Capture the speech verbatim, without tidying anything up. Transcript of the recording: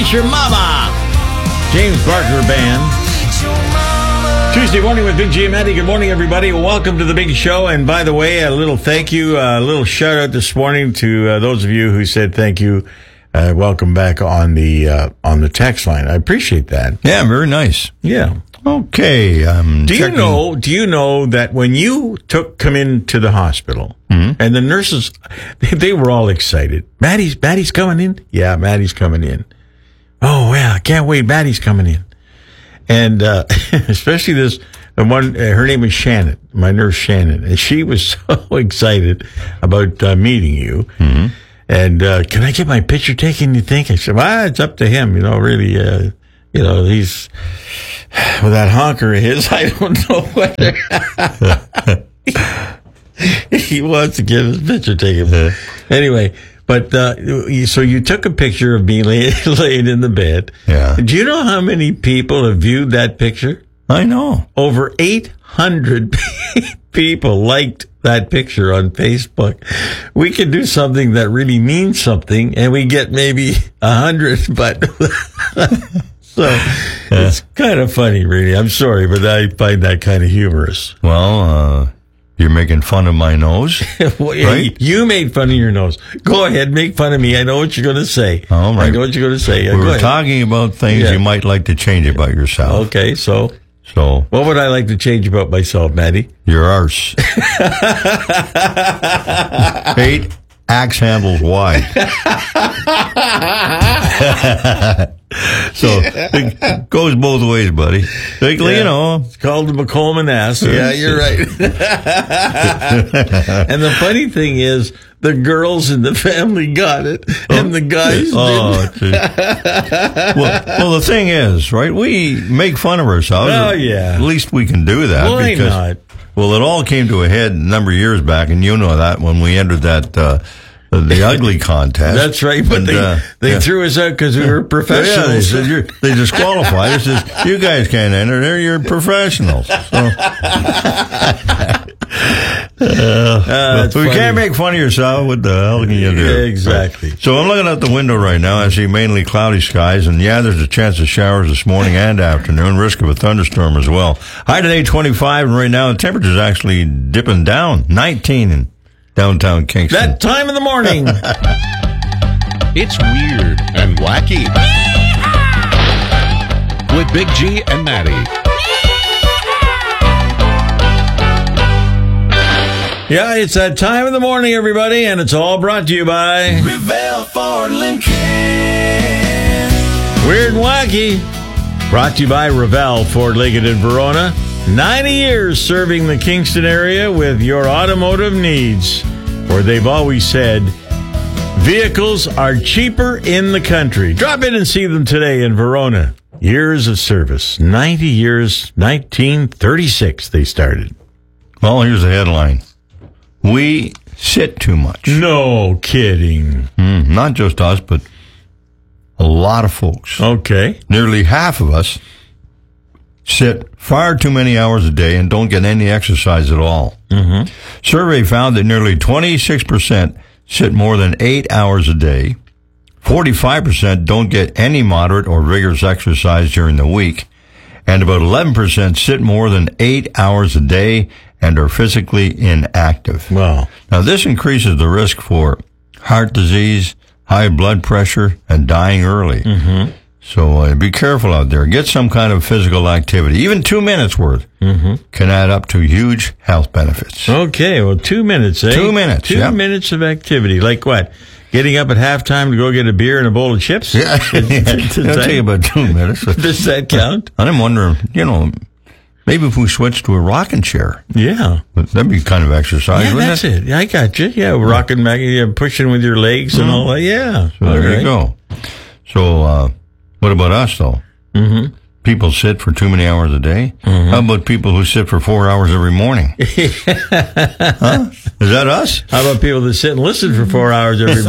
Meet Your Mama. James Barker Band. Tuesday morning with Big G and Maddie. Good morning, everybody. Welcome to the big show. And by the way, a little thank you, a little shout out this morning to uh, those of you who said thank you. Uh, welcome back on the uh, on the text line. I appreciate that. Yeah, very nice. Yeah. Okay. Um, do checking. you know? Do you know that when you took come into the hospital mm-hmm. and the nurses, they, they were all excited. Maddie's Maddie's coming in. Yeah, Maddie's coming in. Oh yeah, I can't wait. Maddie's coming in. And uh, especially this one, uh, her name was Shannon, my nurse Shannon, and she was so excited about uh, meeting you. Mm-hmm. And uh, can I get my picture taken? You think? I said, well, it's up to him. You know, really. Uh, you know, he's with that honker of his. I don't know whether he wants to get his picture taken. Anyway. But, uh, so you took a picture of me lay, laying in the bed. Yeah. Do you know how many people have viewed that picture? I know. Over eight hundred people liked that picture on Facebook. We could do something that really means something and we get maybe a hundred, but so it's kind of funny, really. I'm sorry, but I find that kind of humorous. Well, uh, you're making fun of my nose, well, right? You made fun of your nose. Go ahead, make fun of me. I know what you're going to say. All right. I know what you're going to say. We Go were ahead. talking about things Yeah. you might like to change about yourself. Okay, so So what would I like to change about myself, Maddie? your arse. Eight axe handles wide. So it goes both ways, buddy. Like, Yeah. You know. It's called the McColeman ass. Yeah, you're right. And the funny thing is, the girls in the family got it, and the guys Oh, didn't. well, well, the thing is, right? We make fun of ourselves. Oh, yeah. At least we can do that. Why because, not? Well, it all came to a head a number of years back, and you know that when we entered that uh, the ugly contest. That's right, but and, they uh, they yeah. threw us out because we were professionals. Yeah, they, said you're, they disqualified us. Says, you guys can't enter there. You're professionals. So, uh, that's we funny. can't make fun of yourself. What the hell can you do? Exactly. So I'm looking out the window right now. I see mainly cloudy skies, and yeah, there's a chance of showers this morning and afternoon. Risk of a thunderstorm as well. High today, twenty-five, and right now the temperature's actually dipping down, nineteen in downtown Kingston. That time of the morning. It's weird and wacky. With Big G and Maddie. Yeah, it's that time of the morning, everybody, and it's all brought to you by Revell Ford Lincoln. Weird and Wacky. Brought to you by Revell Ford Lincoln in Verona. ninety years serving the Kingston area with your automotive needs. Where they've always said, vehicles are cheaper in the country. Drop in and see them today in Verona. Years of service. ninety years, nineteen thirty-six they started. Well, here's the headline. We sit too much. No kidding. Mm, not just us, but a lot of folks. Okay. Nearly half of us sit far too many hours a day and don't get any exercise at all. Mm-hmm. Survey found that nearly twenty-six percent sit more than eight hours a day. forty-five percent don't get any moderate or vigorous exercise during the week. And about eleven percent sit more than eight hours a day and are physically inactive. Wow. Now, this increases the risk for heart disease, high blood pressure, and dying early. Mm-hmm. So uh, be careful out there. Get some kind of physical activity. Even two minutes worth Mm-hmm. can add up to huge health benefits. Okay, well, two minutes, eh? Two minutes, Two yeah. minutes of activity. Like what? Getting up at halftime to go get a beer and a bowl of chips? Yeah, Does it'll that- take about two minutes. Does that count? And I'm wondering, you know, maybe if we switched to a rocking chair, Yeah. that'd be kind of exercise, Yeah, wouldn't that's it? it. Yeah, I got you. Yeah, rocking back, yeah, pushing with your legs and all that. Yeah. So All there right. you go. So, uh, what about us, though? Mm-hmm. People sit for too many hours a day? Mm-hmm. How about people who sit for four hours every morning? Huh? Is that us? How about people that sit and listen for four hours every